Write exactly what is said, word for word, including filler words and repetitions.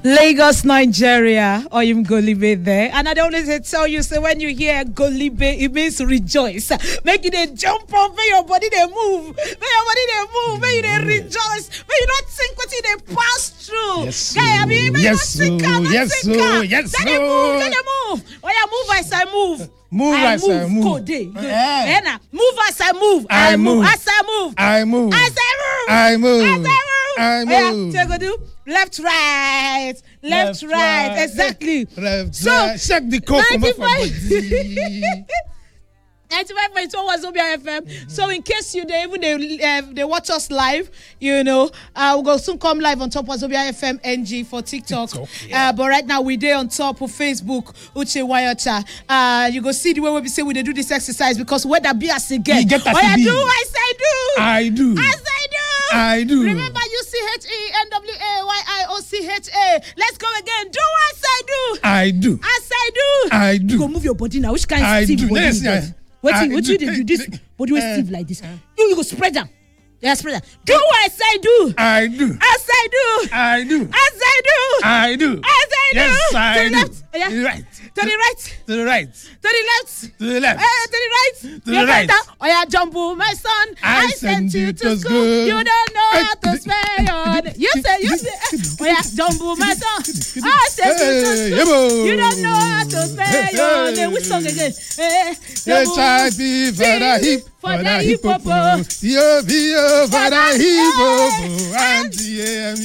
Lagos, Nigeria, or you Golibe there. And I don't always tell you, so when you hear Golibe, it means rejoice. Make you they jump up, make your body they move, make your body they move, make you they rejoice, make you not think what they pass through. Yes, Guy, I mean, make yes, you not think, not yes, think, yes, yes, let them move, let them move. Oh yeah, move as I move. Move I as I move. Go day. Yeah. Yeah. Move as I move. I I move. move. As I move. I move. As I move. I move. As I move. I move. Oh, yeah. So go do left, right, left, Left, right. right. Exactly. Left, So, right. Check the code for my body. ninety-five point one Wazobia F M. Mm-hmm. So in case you they even they uh, they watch us live, you know, uh, we'll go soon come live on top Wazobia F M N G for TikTok. TikTok yeah. uh, but right now we there on top of Facebook, Uche Wayocha. Uh, you go see the way we be say we they do this exercise because where that be as again. You get that oh, I be. do, as I do, I do, as I do, I do. Remember U C H E N W A Y I O C H A. Let's go again. Do as I do. I do. As I do. I do. You go move your body now. Which kind of I Steve do. body Yes, you yeah. got? What you, what you do this? But you Steve like this. You, you go spread them. Yeah, spread them. Do as I do. I do. As I do. I do. As I do. I do. As I do. Yes, I to the do. left. Yeah. To the right. To the right. To the right. To the left. To the left. Uh, to the right. To the right. Oh yeah, Jumbo, my son. I I, sent you to school. school. You don't know how to spell your. You say, you say. Oh yeah, Jumbo, my son. I sent you to Hey, school. yebo. You don't know how to spell your name. Which song again? Eh, Jumbo. H I V for the hip. For the hip hop. Yo, yo, for the hip hop. And the